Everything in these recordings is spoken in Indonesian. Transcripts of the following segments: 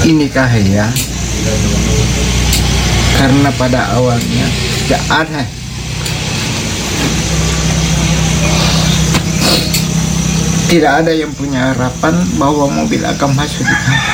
Ini Kahaya, karena pada awalnya tidak ada yang punya harapan bahwa mobil akan masuk di Kahaya.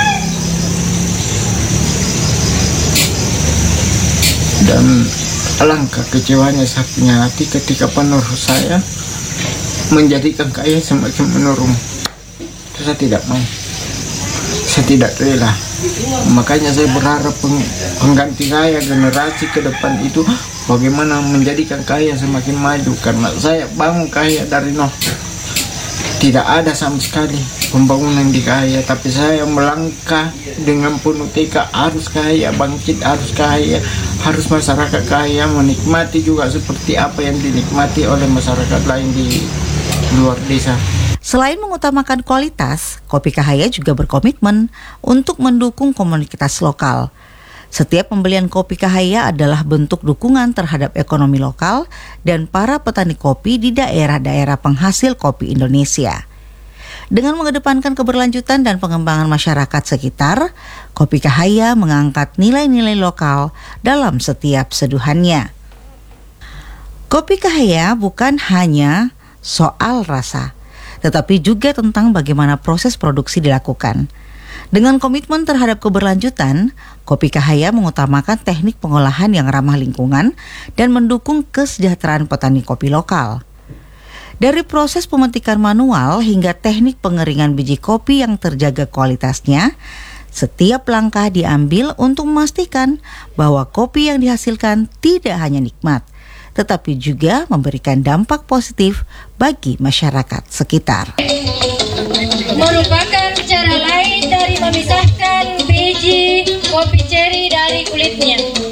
Dan alangkah kecewanya saya punya hati ketika penerus saya menjadikan Kahaya semakin menurun. Itu saya tidak mau. Saya tidak rela. Makanya saya berharap pengganti saya, generasi ke depan itu bagaimana menjadikan Kahaya semakin maju. Karena saya bangun Kahaya dari nol. Tidak ada sama sekali pembangunan di Kahaya, tapi saya melangkah dengan penuh tekad, harus Kahaya bangkit, harus Kahaya, harus masyarakat Kahaya menikmati juga seperti apa yang dinikmati oleh masyarakat lain di luar desa. Selain mengutamakan kualitas, Kopi Kahaya juga berkomitmen untuk mendukung komunitas lokal. Setiap pembelian kopi Kahaya adalah bentuk dukungan terhadap ekonomi lokal dan para petani kopi di daerah-daerah penghasil kopi Indonesia. Dengan mengedepankan keberlanjutan dan pengembangan masyarakat sekitar, Kopi Kahaya mengangkat nilai-nilai lokal dalam setiap seduhannya. Kopi Kahaya bukan hanya soal rasa, tetapi juga tentang bagaimana proses produksi dilakukan. Dengan komitmen terhadap keberlanjutan, Kopi Kahaya mengutamakan teknik pengolahan yang ramah lingkungan dan mendukung kesejahteraan petani kopi lokal. Dari proses pemetikan manual hingga teknik pengeringan biji kopi yang terjaga kualitasnya, setiap langkah diambil untuk memastikan bahwa kopi yang dihasilkan tidak hanya nikmat, tetapi juga memberikan dampak positif bagi masyarakat sekitar. Merupakan cara lain dari memisahkan biji kopi ceri dari kulitnya.